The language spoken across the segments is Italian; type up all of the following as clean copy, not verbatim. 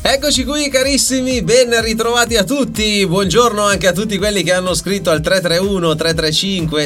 Eccoci qui carissimi, ben ritrovati a tutti, buongiorno anche a tutti quelli che hanno scritto al 331 335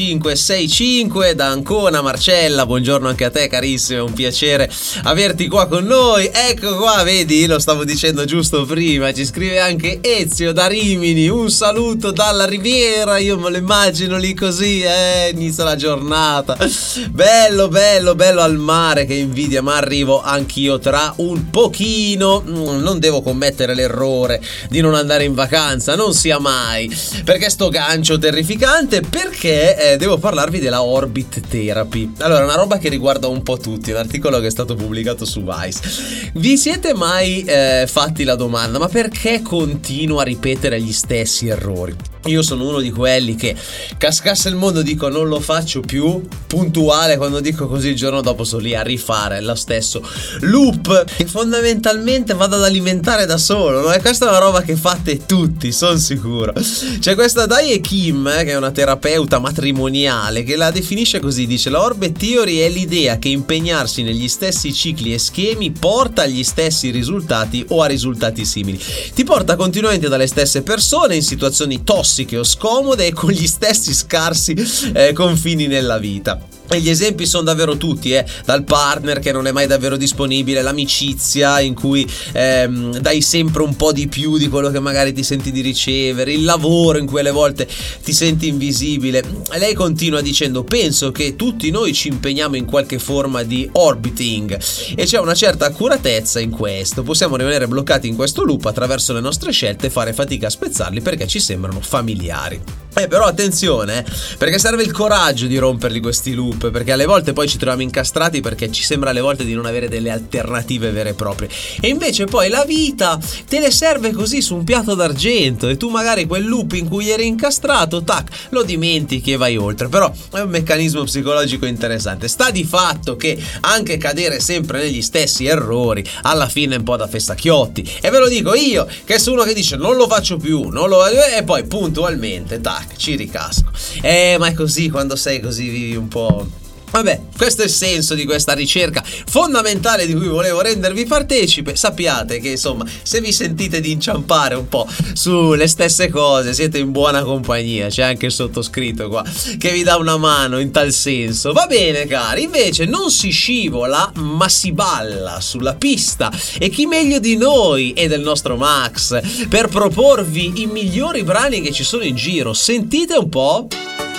6565 da Ancona. Marcella, buongiorno anche a te carissimo, è un piacere averti qua con noi. Ecco qua, vedi, lo stavo dicendo giusto prima, ci scrive anche Ezio da Rimini, un saluto dalla Riviera, io me lo immagino lì così, inizia la giornata, bello al mare, che invidia, ma arrivo anch'io tra un pochino. Non devo commettere l'errore di non andare in vacanza, non sia mai, perché sto gancio terrificante, perché devo parlarvi della Orbit Therapy. Allora, una roba che riguarda un po' tutti, un articolo che è stato pubblicato su Vice. Vi siete mai fatti la domanda, ma perché continuo a ripetere gli stessi errori? Io sono uno di quelli che, cascasse il mondo, dico non lo faccio più, puntuale, quando dico così il giorno dopo sono lì a rifare lo stesso loop che fondamentalmente vado ad alimentare da solo, no? E questa è una roba che fate tutti, sono sicuro. C'è questa Dae Kim, che è una terapeuta matrimoniale, che la definisce così, dice: la Orbit Theory è l'idea che impegnarsi negli stessi cicli e schemi porta agli stessi risultati o a risultati simili, ti porta continuamente dalle stesse persone in situazioni tossiche o scomode e con gli stessi scarsi confini nella vita. E gli esempi sono davvero tutti, dal partner che non è mai davvero disponibile, l'amicizia in cui dai sempre un po' di più di quello che magari ti senti di ricevere, il lavoro in cui alle volte ti senti invisibile. E lei continua dicendo: penso che tutti noi ci impegniamo in qualche forma di orbiting e c'è una certa accuratezza in questo, possiamo rimanere bloccati in questo loop attraverso le nostre scelte e fare fatica a spezzarli perché ci sembrano familiari. Però attenzione, perché serve il coraggio di romperli questi loop, perché alle volte poi ci troviamo incastrati perché ci sembra alle volte di non avere delle alternative vere e proprie, e invece poi la vita te le serve così su un piatto d'argento e tu magari quel loop in cui eri incastrato, tac, lo dimentichi e vai oltre. Però è un meccanismo psicologico interessante. Sta di fatto che anche cadere sempre negli stessi errori alla fine è un po' da festacchiotti, e ve lo dico io che sono uno che dice non lo faccio più, e poi puntualmente tac, ci ricasco. Ma è così, quando sei così vivi un po'. Vabbè, questo è il senso di questa ricerca fondamentale di cui volevo rendervi partecipe. Sappiate che insomma, se vi sentite di inciampare un po' sulle stesse cose, siete in buona compagnia. C'è anche il sottoscritto qua che vi dà una mano in tal senso. Va bene cari, invece non si scivola ma si balla sulla pista, e chi meglio di noi e del nostro Max per proporvi i migliori brani che ci sono in giro. Sentite un po'.